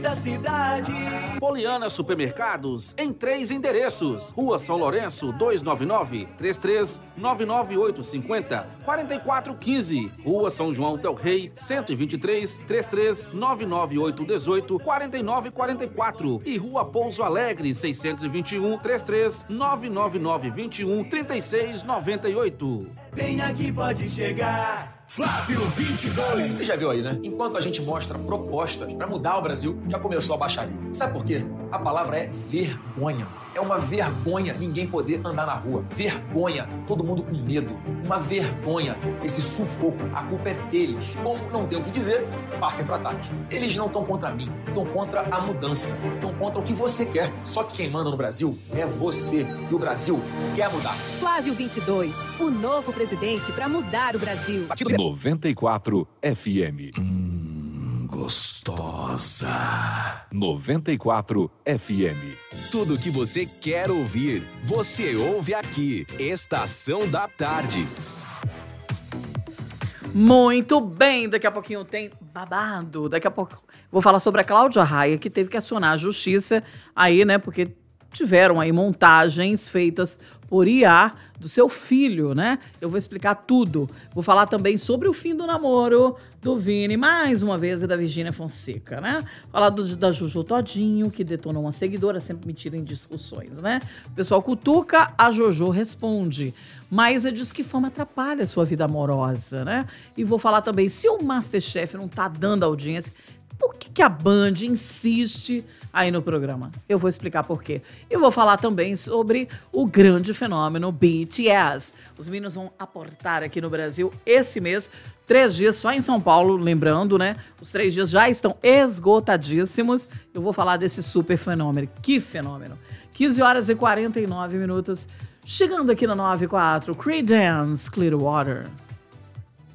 da cidade. Poliana Supermercados, em 3 endereços. Rua São Lourenço, 299, 33-99850, 4415. Rua São João del Rei, 123, 33-99818, 4944. E Rua Pouso Alegre, 621, 33-99921, 3698. Vem aqui, pode chegar. Flávio 22. Você já viu aí, né? Enquanto a gente mostra propostas para mudar o Brasil, já começou a baixaria. Sabe por quê? A palavra é vergonha. É uma vergonha ninguém poder andar na rua. Vergonha. Todo mundo com medo. Uma vergonha. Esse sufoco. A culpa é deles. Como não tem o que dizer, partem para ataque. Eles não estão contra mim. Estão contra a mudança. Estão contra o que você quer. Só que quem manda no Brasil é você. E o Brasil quer mudar. Flávio 22. O novo presidente para mudar o Brasil. 94 FM. Gostosa. 94 FM. Tudo que você quer ouvir, você ouve aqui. Estação da Tarde. Muito bem, daqui a pouquinho tem babado. Daqui a pouco vou falar sobre a Cláudia Raia, que teve que acionar a justiça aí, né, porque tiveram aí montagens feitas por IA do seu filho, né? Eu vou explicar tudo. Vou falar também sobre o fim do namoro do Vini, mais uma vez, e da Virgínia Fonseca, né? Falar da Jojo Todinho, que detonou uma seguidora, sempre me tira em discussões, né? O pessoal cutuca, a Jojo responde. Mas diz que fama atrapalha a sua vida amorosa, né? E vou falar também, se o Masterchef não tá dando audiência, por que a Band insiste aí no programa? Eu vou explicar por quê. E vou falar também sobre o grande fenômeno BTS. Os meninos vão aportar aqui no Brasil esse mês, 3 dias só em São Paulo, lembrando, né? Os 3 dias já estão esgotadíssimos. Eu vou falar desse super fenômeno. Que fenômeno! 15 horas e 49 minutos. Chegando aqui na 94, Creedence Clearwater.